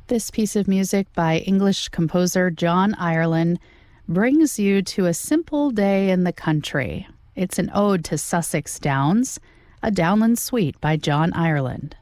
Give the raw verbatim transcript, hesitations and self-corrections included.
This piece of music by English composer John Ireland brings you to a simple day in the country. It's an ode to Sussex Downs, a Downland Suite by John Ireland.